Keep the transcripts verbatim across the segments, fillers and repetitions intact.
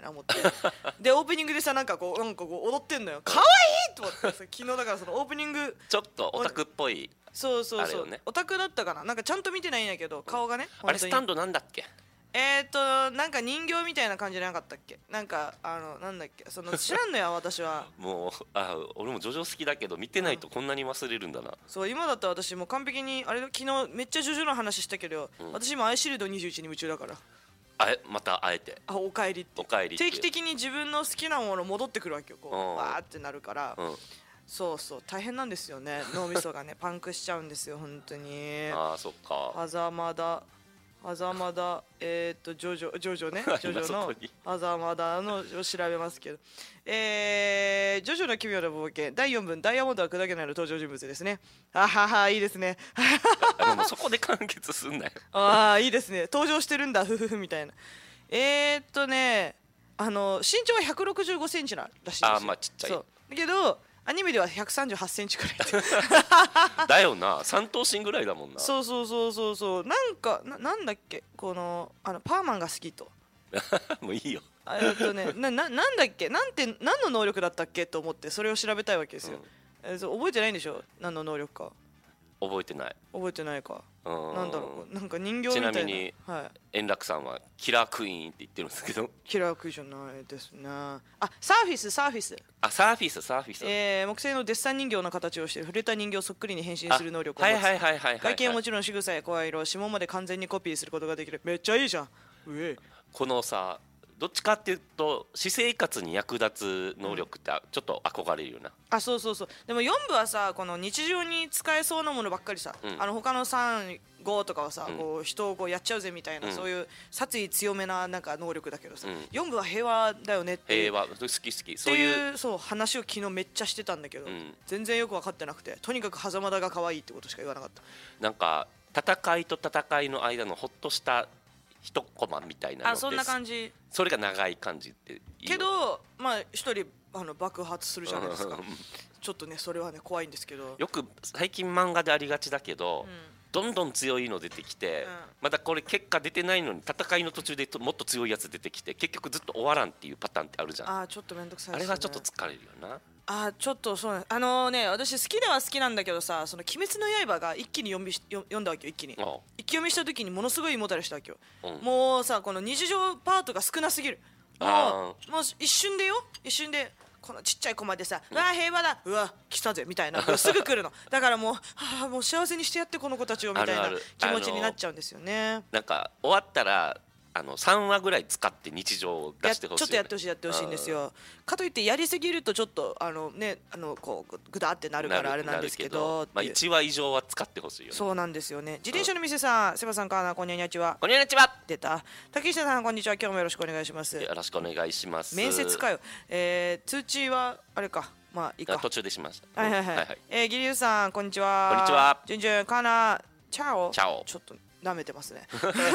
な思ってでオープニングでさなんかこうなんかこう踊ってんのよ。かわいいと思ってさ昨日だからそのオープニングちょっとオタクっぽい。 そうそうそう、 ね、 オタクだったかな、なんかちゃんと見てないんやけど顔がね、 うん、あれスタンドなんだっけ。 えーとなんか人形みたいな感じじゃなかったっけ。なんかあのなんだっけ、その知らんのや私はもうあ俺もジョジョ好きだけど見てないとこんなに忘れるんだな、うん、 そう今だったら私もう完璧にあれ昨日めっちゃジョジョの話したけど、うん、私今アイシールドにじゅういちに夢中だから。 あえまたあえてあおかえりっておかえりって定期的に自分の好きなもの戻ってくるわけよ、こうわーってなるから、うん、そうそう大変なんですよね脳みそがねパンクしちゃうんですよ本当に。 あーそっか。 狭間だ狭間えー、っとジョジョジョジョねジョジョの狭間だのを調べますけど、えー、ジョジョの奇妙な冒険だいよんぶんダイヤモンドは砕けないの登場人物ですね。あははいいですねでもそこで完結すんなよああいいですね、登場してるんだふふふみたいな。えー、っとねあの身長はひゃくろくじゅうごセンチならしいですよ。 あまあちっちゃい。 そうだけどアニメではひゃくさんじゅうはちセンチくらいだよな三頭身ぐらいだもんな。 そうそうそうそうそうなんか な, なんだっけこのあのパーマンが好きともういいよえっとねな, な, なんだっけなんて何の能力だったっけと思ってそれを調べたいわけですよ、うんえー、そう覚えてないんでしょ何の能力か。 覚えてない。 覚えてないか。なんだろうなんか人形みたいな。 ちなみに、はい、円楽さんはキラークイーンって言ってるんですけどキラークイーンじゃないですね。あサーフィスサーフィスあサーフィスサーフィス、 えー、木製のデッサン人形の形をして触れた人形をそっくりに変身する能力を持つ。 はいはいはいはいはい、 外見はもちろん仕草や声色指紋まで完全にコピーすることができる。めっちゃいいじゃん。うえこのさどっちかっていうと私生活に役立つ能力ってちょっと憧れるよな、うん、 あそうそうそう。でもよん部はさこの日常に使えそうなものばっかりさ、うん、あの他のさん、ごとかはさ、うん、こう人をこうやっちゃうぜみたいな、うん、そういう殺意強めななんか能力だけどさ、うん、よん部は平和だよねっていう平和好き好きそういうそう話を昨日めっちゃしてたんだけど、うん、全然よく分かってなくてとにかく狭間田が可愛いってことしか言わなかった。 なんか戦いと戦いの間のほっとした一コマみたいなのあそんな感じ。 それが長い感じっていいけどまあ一人あの爆発するじゃないですかちょっとねそれはね怖いんですけど。 よく最近漫画でありがちだけど、うん、どんどん強いの出てきて、うん、まだこれ結果出てないのに戦いの途中でもっと強いやつ出てきて結局ずっと終わらんっていうパターンってあるじゃん。 あちょっとめんどくさいですね。 あれはちょっと疲れるよな。 あちょっとそうなんあのー、ね私好きでは好きなんだけどさその鬼滅の刃が一気に読み読んだわけよ。一気に一気読みした時にものすごい胃もたれしたわけよ、うん、もうさこの日常パートが少なすぎる。もうもう一瞬でよ一瞬でこのちっちゃいコマでさ、うん、うわ平和だうわ来たぜみたいなすぐ来るのだからもう、はあ、もう幸せにしてやってこの子たちをみたいな気持ちになっちゃうんですよね。 なんか終わったらあのさんわぐらい使って日常を出してほしい、ね、 ちょっとやってほしいやってほしいんですよ。かといってやりすぎるとちょっとあのねあのこうグダってなるからあれなんですけどまあ、いちわ以上は使ってほしいよね。 そうなんですよね。自転車の店さん、セバさんかなこんにゃにちは。 こんにゃにちは出た。竹下さんこんにちは今日もよろしくお願いします。 よろしくお願いします。 面接かよ、えー、通知はあれかまあいいか途中でしました。 はいはいはい、はいはい、えー、ギリュウさんこんにちは。 こんにちは。 じゅんじゅんかなチャオチャオちょっと舐めてますね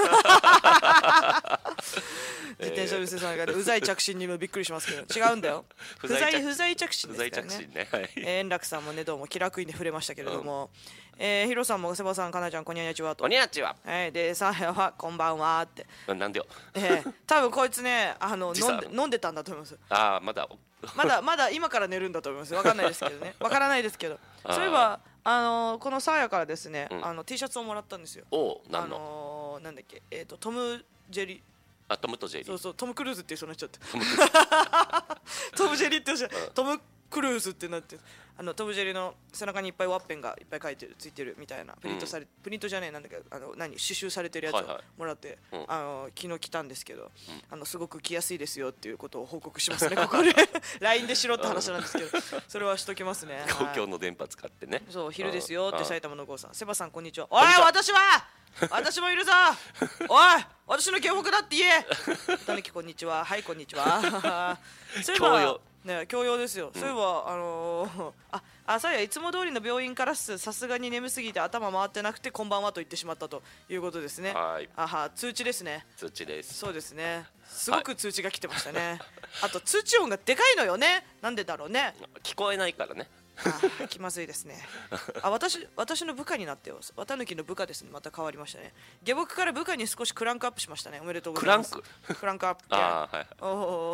自転車の店さんが、ね、うざい着信にもびっくりしますけど違うんだよ不在不在着信ですからね。 ね、はい、 えー、円楽さんもねどうも気楽に触れましたけれども、うん、えー、ヒロさんもセバさんかなちゃんこんにゃにちはとこんにゃちは、 はい、でサーヤはこんばんはってなんでよ、 えー、多分こいつねあの飲んで飲んでたんだと思います。 あまだまだまだ今から寝るんだと思います。わかんないですけどねわからないですけどそういえばあのー、このサーヤからですね、うん、あの T シャツをもらったんですよ。 お何の、 あのー、なんだっけえっ、ー、とトム・ジェリーあトムとジェリーそうそうトム・クルーズっていう人になっちゃってトム・ジェリーっておっしゃる、うん、トム・クルーズってなってあのトム・ジェリーの背中にいっぱいワッペンがいっぱい書いてるついてるみたいなプリントされ、うん、プリントじゃねえなんだけどあの何刺繍されてるやつをもらって、はいはい、あの昨日来たんですけど、うん、あのすごく着やすいですよっていうことを報告しますねここでライン でしろって話なんですけどそれはしときますね。 公共の電波使ってね。 そう昼ですよって埼玉の郷さんセバさんこんにちは。おい私は私もいるぞおい私の京北だって言えたぬきこんにちははいこんにちはそういえば教養ね教養ですよ、うん、そういえばあのー、ああそういやいつも通りの病院からさすがに眠すぎて頭回ってなくてこんばんはと言ってしまったということですね。 はいあは通知ですね。 通知です。 そうですねすごく通知が来てましたね、はい、あと通知音がでかいのよねなんでだろうね。 聞こえないからねあ気まずいですねあ 私, 私の部下になってよ綿抜きの部下ですね。また変わりましたね。下僕から部下に少しクランクアップしましたね。おめでとうございます。 クランククランクアップあ、はい、 お